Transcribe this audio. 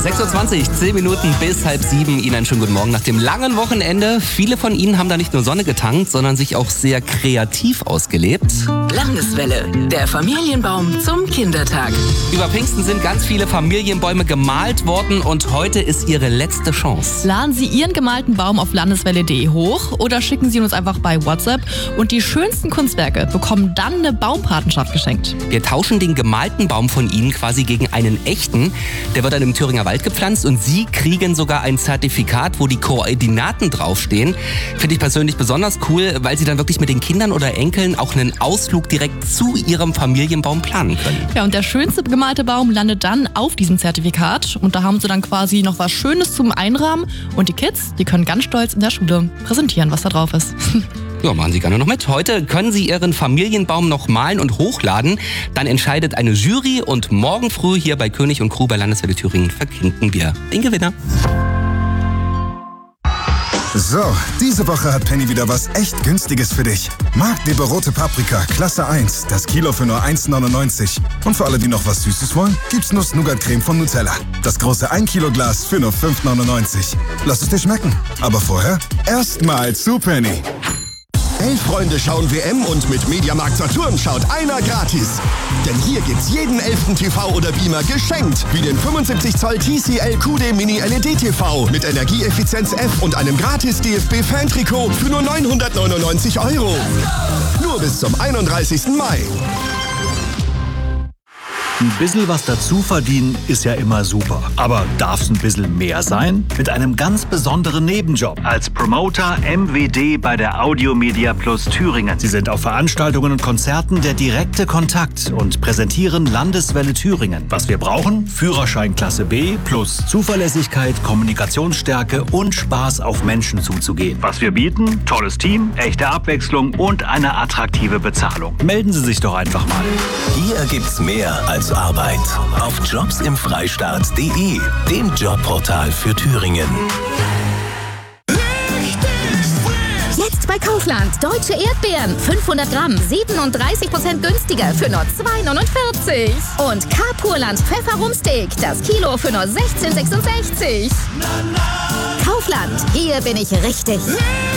6.20 Uhr, 10 Minuten bis 6:30. Ihnen einen schönen guten Morgen nach dem langen Wochenende. Viele von Ihnen haben da nicht nur Sonne getankt, sondern sich auch sehr kreativ ausgelebt. Landeswelle, der Familienbaum zum Kindertag. Über Pfingsten sind ganz viele Familienbäume gemalt worden und heute ist Ihre letzte Chance. Laden Sie Ihren gemalten Baum auf landeswelle.de hoch oder schicken Sie uns einfach bei WhatsApp und die schönsten Kunstwerke bekommen dann eine Baumpatenschaft geschenkt. Wir tauschen den gemalten Baum von Ihnen quasi gegen einen echten. Der wird dann im Thüringer Wald gepflanzt und Sie kriegen sogar ein Zertifikat, wo die Koordinaten draufstehen. Finde ich persönlich besonders cool, weil Sie dann wirklich mit den Kindern oder Enkeln auch einen Ausflug direkt zu Ihrem Familienbaum planen können. Ja, und der schönste gemalte Baum landet dann auf diesem Zertifikat und da haben Sie dann quasi noch was Schönes zum Einrahmen und die Kids, die können ganz stolz in der Schule präsentieren, was da drauf ist. Ja, machen Sie gerne noch mit. Heute können Sie Ihren Familienbaum noch malen und hochladen. Dann entscheidet eine Jury und morgen früh hier bei König und Crew bei Landeswelle Thüringen verkünden wir den Gewinner. So, diese Woche hat Penny wieder was echt Günstiges für dich. Marktliebe rote Paprika, Klasse 1, das Kilo für nur 1,99. Und für alle, die noch was Süßes wollen, gibt's Nuss-Nougat-Creme von Nutella. Das große 1 Kilo Glas für nur 5,99. Lass es dir schmecken. Aber vorher erstmal zu Penny. 11 Freunde schauen WM und mit Mediamarkt Saturn schaut einer gratis. Denn hier gibt's jeden 11. TV oder Beamer geschenkt. Wie den 75 Zoll TCL QD Mini LED TV mit Energieeffizienz F und einem gratis DFB-Fan-Trikot für nur 999 €. Nur bis zum 31. Mai. Ein bisschen was dazu verdienen ist ja immer super. Aber darf es ein bisschen mehr sein? Mit einem ganz besonderen Nebenjob. Als Promoter MWD bei der Audiomedia Plus Thüringen. Sie sind auf Veranstaltungen und Konzerten der direkte Kontakt und präsentieren Landeswelle Thüringen. Was wir brauchen? Führerschein Klasse B plus Zuverlässigkeit, Kommunikationsstärke und Spaß auf Menschen zuzugehen. Was wir bieten? Tolles Team, echte Abwechslung und eine attraktive Bezahlung. Melden Sie sich doch einfach mal. Hier gibt's mehr als Arbeit. Auf jobsimfreistaat.de, dem Jobportal für Thüringen. Jetzt bei Kaufland. Deutsche Erdbeeren. 500 Gramm. 37% günstiger für nur 2,49. Und Carpurland Pfefferrumsteak. Das Kilo für nur 16,66. Kaufland. Hier bin ich richtig.